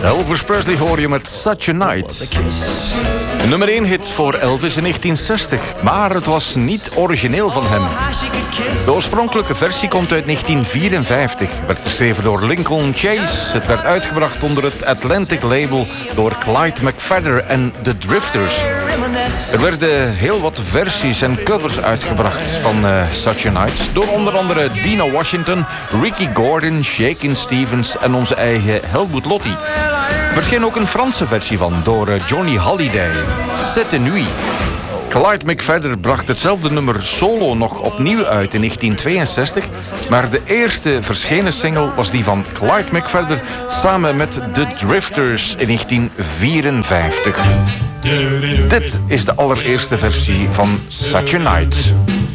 Elvis Presley hoor je met Such a Night. Nummer 1 hit voor Elvis in 1960, maar het was niet origineel van hem. De oorspronkelijke versie komt uit 1954, werd geschreven door Lincoln Chase. Het werd uitgebracht onder het Atlantic label door Clyde McPhatter en The Drifters. Er werden heel wat versies en covers uitgebracht van Such a Night door onder andere Dino Washington, Ricky Gordon, Shakin' Stevens en onze eigen Helmut Lotti. Er verscheen ook een Franse versie van door Johnny Hallyday, Cette Nuit. Clyde McPhatter bracht hetzelfde nummer solo nog opnieuw uit in 1962, maar de eerste verschenen single was die van Clyde McPhatter samen met The Drifters in 1954. Dit is de allereerste versie van Such a Night.